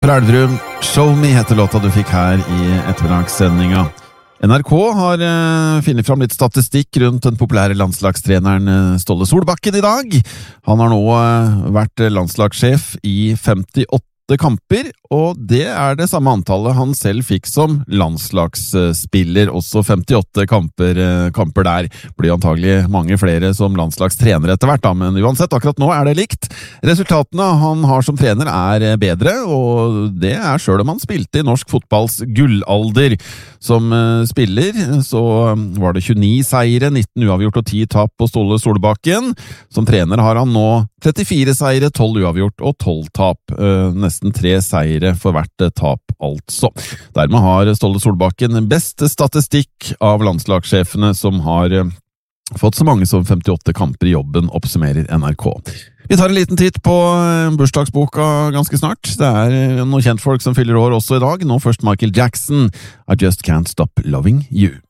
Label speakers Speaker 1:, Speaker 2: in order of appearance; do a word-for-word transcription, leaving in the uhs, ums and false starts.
Speaker 1: Jesper Elverum, Show Me heter låta du fikk her i ettermiddagssendinga. N R K har uh, finnet fram litt statistikk rundt den populære landslagstreneren uh, Ståle Solbakken i dag. Han har nå uh, vært landslagssjef i femtiåtte kamper, og det er det samme antallet han selv fikk som landslagsspiller. Også femtiåtte kamper, kamper der. Blir antagelig mange flere som landslagstrener etter hvert, da, men uansett, akkurat nå er det likt. Resultatene han har som trener er bedre, og det er selv om han spilte i norsk fotballs gullalder. Som spiller så var det tjueni seire, nitten uavgjort og ti tap på Ståle Solbakken. Som trener har han nå trettifire seire, tolv uavgjort og tolv tap. Nesten tre seire for hvert tap, altså. Dermed har Ståle Solbakken beste statistikk av landslagssjefene som har fått så mange som femtiåtte kamper i jobben, oppsummerer N R K. Vi tar en liten titt på bursdagsboka ganske snart. Det er noen kjentfolk som fyller år også i dag. Nå først Michael Jackson, I Just Can't Stop Loving You.